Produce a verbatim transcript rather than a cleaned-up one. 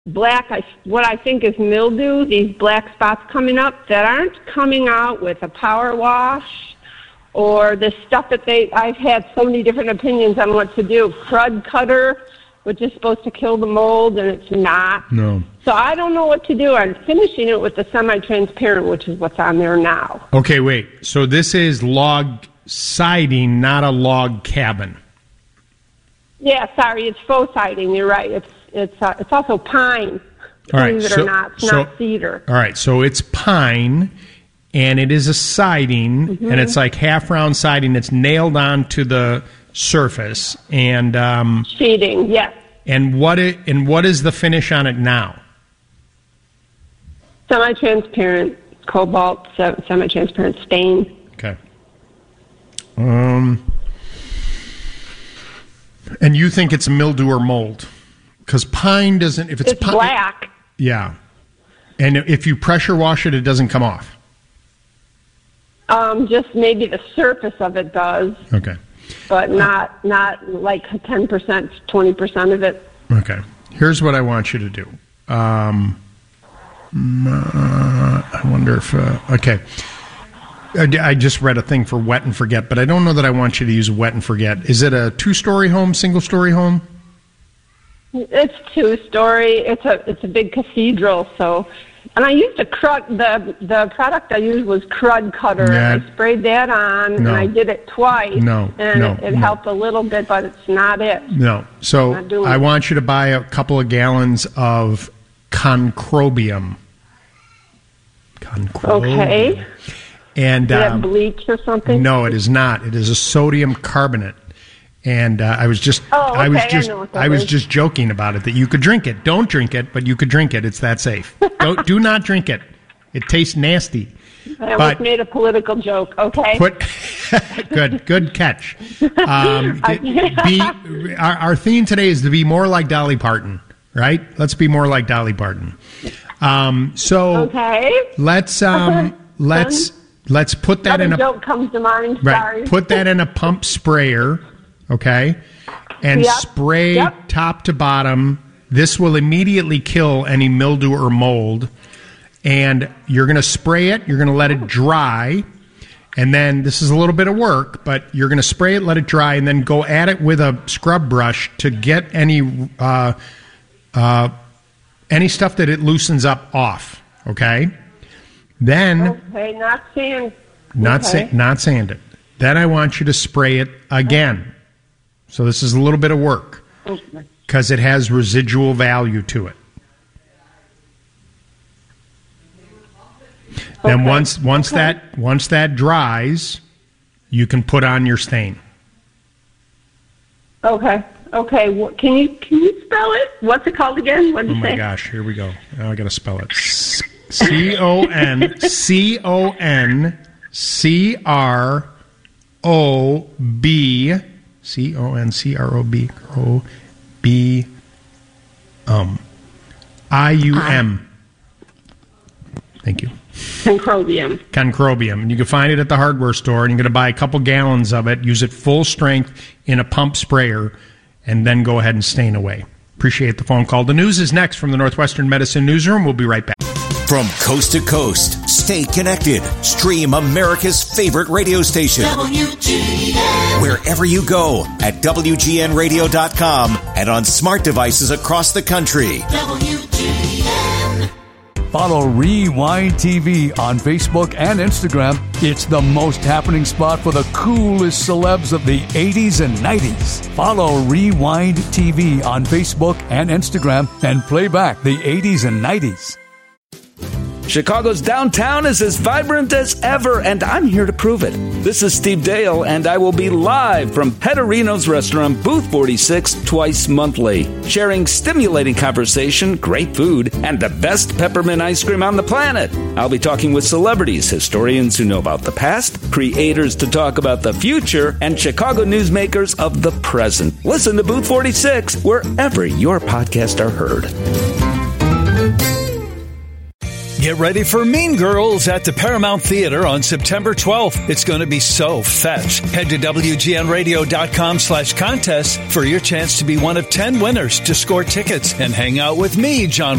black, I, what I think is mildew, these black spots coming up that aren't coming out with a power wash or the stuff that they, I've had so many different opinions on what to do. Crud cutter, which is supposed to kill the mold, and it's not. No. So I don't know what to do. I'm finishing it with the semi-transparent, which is what's on there now. Okay, wait. So this is log siding, not a log cabin. Yeah, sorry, it's faux siding. You're right. It's it's uh, it's also pine. All right, believe it so, or not, it's so, not cedar. All right, so it's pine, and it is a siding, mm-hmm. and it's like half-round siding that's nailed onto the surface. And um, sheeting, yes. And what it and what is the finish on it now? Semi-transparent cobalt, semi-transparent stain. Okay. Um. And you think it's mildew or mold? Because pine doesn't. If it's, it's pine, black. Yeah. And if you pressure wash it, it doesn't come off. Um, just maybe the surface of it does. Okay. But not not like ten percent, twenty percent of it. Okay. Here's what I want you to do. Um, uh, I wonder if. Uh, okay. I just read a thing for wet and forget, but I don't know that I want you to use wet and forget. Is it a two-story home, single-story home? It's two-story. It's a it's a big cathedral. So, and I used a crud. The the product I used was Crud Cutter. Yeah. I sprayed that on, No. and I did it twice. No, and no, it, it no. helped a little bit, but it's not it. No. So Not doing I it. want you to buy a couple of gallons of Concrobium. Concrobium. Okay. And Is that um, bleach or something? no, it is not. It is a sodium carbonate. And uh, I was just, Oh, I was okay, I just, know what that I was is. just joking about it that you could drink it. Don't drink it, but you could drink it. It's that safe. Don't, do not drink it. It tastes nasty. I almost But made a political joke. Okay. put good, good catch. Um, be, our, our theme today is to be more like Dolly Parton, right? Let's be more like Dolly Parton. Um, so Okay. let's um, let's let's put that Another in a joke comes to mind. right. Sorry. Put that in a pump sprayer, okay, and Yep. spray Yep. top to bottom. This will immediately kill any mildew or mold. And you're going to spray it. You're going to let it dry. And then this is a little bit of work, but you're going to spray it, let it dry, and then go at it with a scrub brush to get any uh, uh, any stuff that it loosens up off. Okay. Then Okay, not sand. not okay. sa- not sand it. Then I want you to spray it again. So this is a little bit of work Okay. because it has residual value to it. Then Okay. once once Okay. that once that dries, you can put on your stain. Okay. Okay. Wh- Can you can you spell it? What's it called again? What did Oh you my say? gosh, here we go. Now I got to spell it. C O N C O N C R O B C O N C R O B O B um I U M. Thank you. Concrobium. Concrobium. And you can find it at the hardware store, and you're going to buy a couple gallons of it, use it full strength in a pump sprayer, and then go ahead and stain away. Appreciate the phone call. The news is next from the Northwestern Medicine Newsroom. We'll be right back. From coast to coast, stay connected. Stream America's favorite radio station. W G N. Wherever you go at W G N radio dot com and on smart devices across the country. W G N. Follow Rewind T V on Facebook and Instagram. It's the most happening spot for the coolest celebs of the eighties and nineties. Follow Rewind T V on Facebook and Instagram and play back the eighties and nineties. Chicago's downtown is as vibrant as ever, and I'm here to prove it. This is Steve Dale, and I will be live from Petterino's Restaurant, Booth forty-six, twice monthly, sharing stimulating conversation, great food, and the best peppermint ice cream on the planet. I'll be talking with celebrities, historians who know about the past, creators to talk about the future, and Chicago newsmakers of the present. Listen to Booth forty-six wherever your podcasts are heard. Get ready for Mean Girls at the Paramount Theater on September twelfth. It's going to be so fetch. Head to W G N radio dot com slash contest for your chance to be one of ten winners to score tickets and hang out with me, John